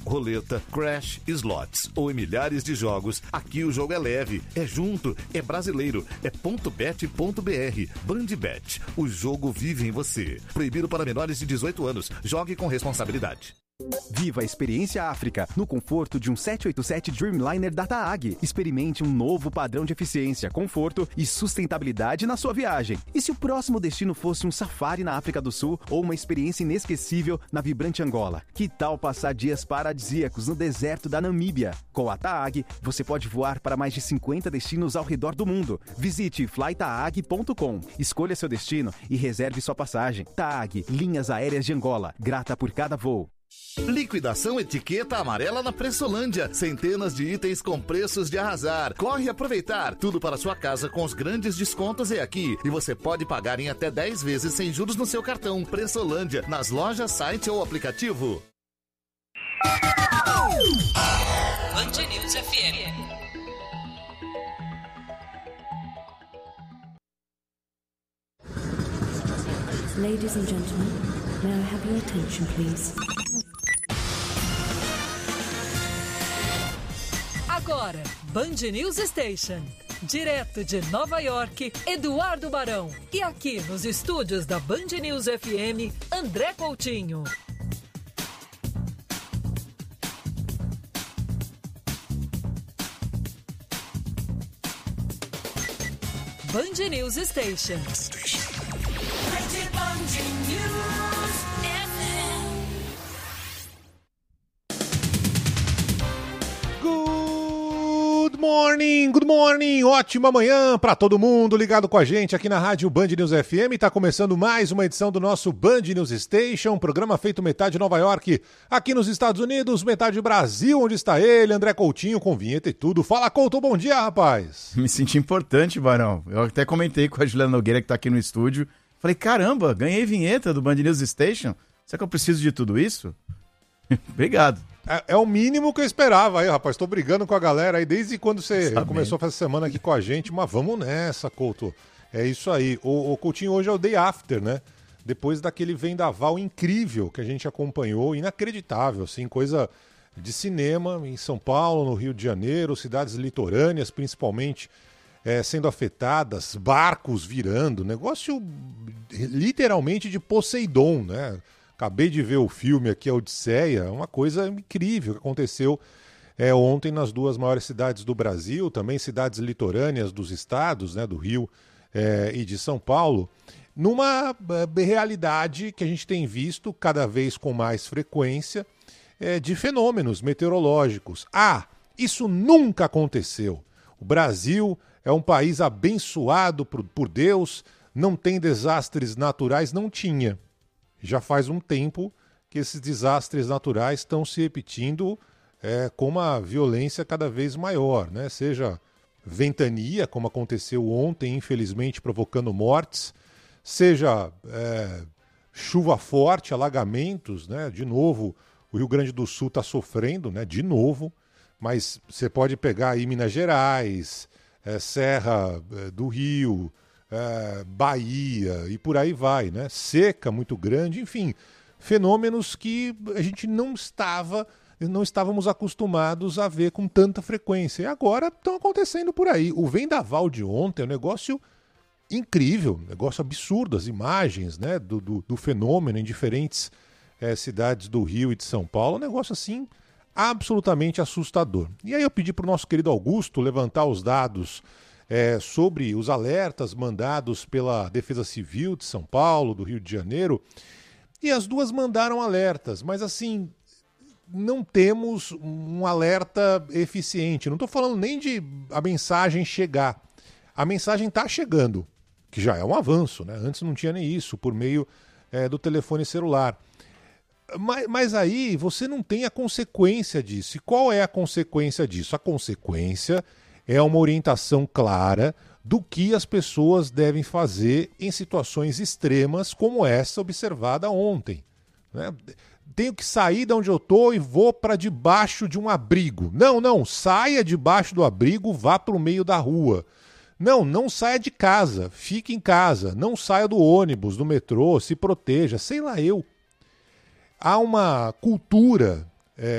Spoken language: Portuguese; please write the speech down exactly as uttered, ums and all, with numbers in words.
roleta, crash, slots ou em milhares de jogos, aqui o jogo é leve, é junto, é brasileiro, é ponto bet ponto b r. Bandbet, o jogo vive em você. Proibido para menores de dezoito anos. Jogue com responsabilidade. Viva a experiência África no conforto de um sete oito sete Dreamliner da TAAG. Experimente um novo padrão de eficiência, conforto e sustentabilidade na sua viagem. E se o próximo destino fosse um safari na África do Sul ou uma experiência inesquecível na vibrante Angola? Que tal passar dias paradisíacos no deserto da Namíbia? Com a TAAG, você pode voar para mais de cinquenta destinos ao redor do mundo. Visite fly taag ponto com, escolha seu destino e reserve sua passagem. TAAG, Linhas Aéreas de Angola, grata por cada voo. Liquidação etiqueta amarela na Pressolândia. Centenas de itens com preços de arrasar. Corre aproveitar. Tudo para sua casa com os grandes descontos é aqui. E você pode pagar em até dez vezes sem juros no seu cartão. Pressolândia, nas lojas, site ou aplicativo. Band News F M. Ladies and gentlemen, may I have your attention, please? Agora, Band News Station. Direto de Nova York, Eduardo Barão. E aqui nos estúdios da Band News F M, André Coutinho. Band News Station. Good morning, good morning, ótima manhã para todo mundo ligado com a gente aqui na rádio Band News F M. Tá começando mais uma edição do nosso Band News Station, um programa feito metade Nova York, aqui nos Estados Unidos, metade Brasil, onde está ele, André Coutinho, com vinheta e tudo. Fala, Couto, bom dia, rapaz. Me senti importante, Barão. Eu até comentei com a Juliana Nogueira, que tá aqui no estúdio. Falei, caramba, ganhei vinheta do Band News Station. Será que eu preciso de tudo isso? Obrigado. É, é o mínimo que eu esperava aí, rapaz. Tô brigando com a galera aí desde quando você Sabendo. começou a fazer semana aqui com a gente, mas vamos nessa, Couto. É isso aí. O, o Coutinho hoje é o day after, né? Depois daquele vendaval incrível que a gente acompanhou, inacreditável, assim, coisa de cinema em São Paulo, no Rio de Janeiro, cidades litorâneas, principalmente é, sendo afetadas, barcos virando, negócio literalmente de Poseidon, né? Acabei de ver o filme aqui, a Odisseia, uma coisa incrível que aconteceu é, ontem nas duas maiores cidades do Brasil, também cidades litorâneas dos estados, né, do Rio é, e de São Paulo, numa é, realidade que a gente tem visto cada vez com mais frequência é, de fenômenos meteorológicos. Ah, isso nunca aconteceu. O Brasil é um país abençoado por, por Deus, não tem desastres naturais, não tinha. Já faz um tempo que esses desastres naturais estão se repetindo é, com uma violência cada vez maior, né? Seja ventania, como aconteceu ontem, infelizmente provocando mortes, seja é, chuva forte, alagamentos, né? De novo, o Rio Grande do Sul está sofrendo, né? De novo, mas você pode pegar aí Minas Gerais, é, Serra é, do Rio, É, Bahia e por aí vai, né? Seca muito grande, enfim, fenômenos que a gente não estava, não estávamos acostumados a ver com tanta frequência. E agora estão acontecendo por aí. O vendaval de ontem é um negócio incrível, um negócio absurdo, as imagens, né, do, do, do fenômeno em diferentes é, cidades do Rio e de São Paulo, um negócio assim absolutamente assustador. E aí eu pedi para o nosso querido Augusto levantar os dados É, sobre os alertas mandados pela Defesa Civil de São Paulo, do Rio de Janeiro, e as duas mandaram alertas, mas assim, não temos um alerta eficiente. Não estou falando nem de a mensagem chegar. A mensagem está chegando, que já é um avanço, né? Antes não tinha nem isso, por meio é, do telefone celular. Mas, mas aí você não tem a consequência disso. E qual é a consequência disso? A consequência é uma orientação clara do que as pessoas devem fazer em situações extremas como essa observada ontem, né? Tenho que sair de onde eu estou e vou para debaixo de um abrigo. Não, não, saia debaixo do abrigo, vá para o meio da rua. Não, não saia de casa, fique em casa, não saia do ônibus, do metrô, se proteja, sei lá eu. Há uma cultura